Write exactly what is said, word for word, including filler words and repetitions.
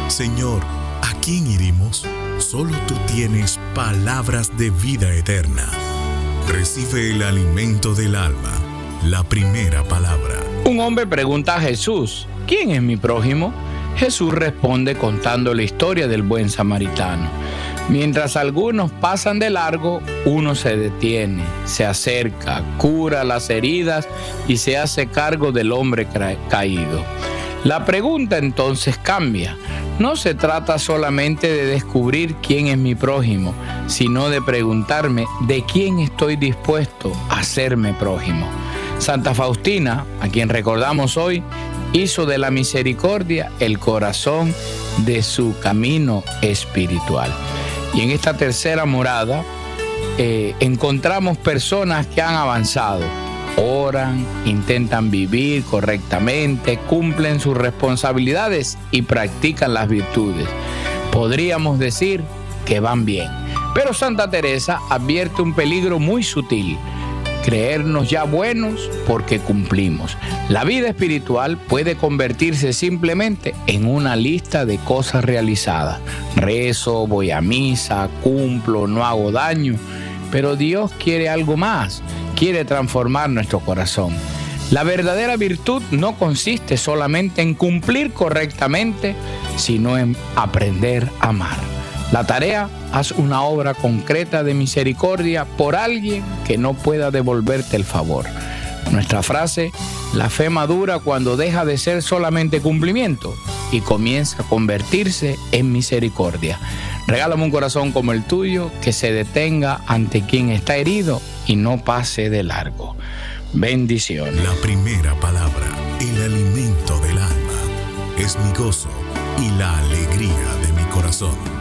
Señor, ¿a quién iremos? Solo tú tienes palabras de vida eterna. Recibe el alimento del alma, la primera palabra. Un hombre pregunta a Jesús, ¿quién es mi prójimo? Jesús responde contando la historia del buen samaritano. Mientras algunos pasan de largo, uno se detiene, se acerca, cura las heridas y se hace cargo del hombre caído. La pregunta entonces cambia. No se trata solamente de descubrir quién es mi prójimo, sino de preguntarme de quién estoy dispuesto a hacerme prójimo. Santa Faustina, a quien recordamos hoy, hizo de la misericordia el corazón de su camino espiritual. Y en esta tercera morada eh, encontramos personas que han avanzado, oran, intentan vivir correctamente, cumplen sus responsabilidades y practican las virtudes. Podríamos decir que van bien. Pero Santa Teresa advierte un peligro muy sutil: creernos ya buenos porque cumplimos. La vida espiritual puede convertirse simplemente en una lista de cosas realizadas. Rezo, voy a misa, cumplo, no hago daño. Pero Dios quiere algo más, quiere transformar nuestro corazón. La verdadera virtud no consiste solamente en cumplir correctamente, sino en aprender a amar. La tarea: haz una obra concreta de misericordia por alguien que no pueda devolverte el favor. Nuestra frase: la fe madura cuando deja de ser solamente cumplimiento y comienza a convertirse en misericordia. Regálame un corazón como el tuyo, que se detenga ante quien está herido y no pase de largo. Bendiciones. La primera palabra, el alimento del alma, es mi gozo y la alegría de mi corazón.